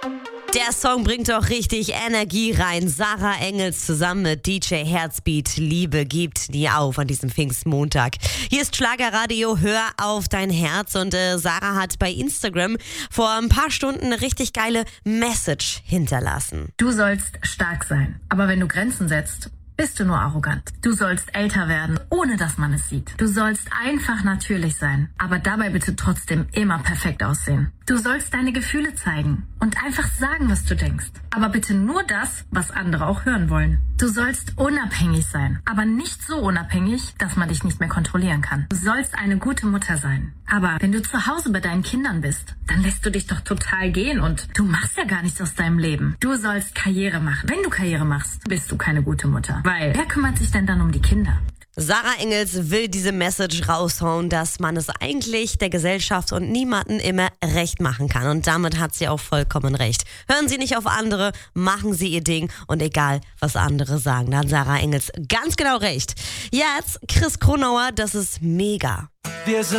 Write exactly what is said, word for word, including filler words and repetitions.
Der Song bringt doch richtig Energie rein. Sarah Engels zusammen mit D J Herzbeat. Liebe gibt nie auf an diesem Pfingstmontag. Hier ist Schlagerradio, hör auf dein Herz. Und äh, Sarah hat bei Instagram vor ein paar Stunden eine richtig geile Message hinterlassen. Du sollst stark sein, aber wenn du Grenzen setzt, bist du nur arrogant. Du sollst älter werden, ohne dass man es sieht. Du sollst einfach natürlich sein, aber dabei bitte trotzdem immer perfekt aussehen. Du sollst deine Gefühle zeigen und einfach sagen, was du denkst. Aber bitte nur das, was andere auch hören wollen. Du sollst unabhängig sein, aber nicht so unabhängig, dass man dich nicht mehr kontrollieren kann. Du sollst eine gute Mutter sein. Aber wenn du zu Hause bei deinen Kindern bist, dann lässt du dich doch total gehen und du machst ja gar nichts aus deinem Leben. Du sollst Karriere machen. Wenn du Karriere machst, bist du keine gute Mutter. Weil wer kümmert sich denn dann um die Kinder? Sarah Engels will diese Message raushauen, dass man es eigentlich der Gesellschaft und niemanden immer recht machen kann. Und damit hat sie auch vollkommen recht. Hören Sie nicht auf andere, machen Sie Ihr Ding und egal, was andere sagen, da hat Sarah Engels ganz genau recht. Jetzt Chris Kronauer, das ist mega. Wir sind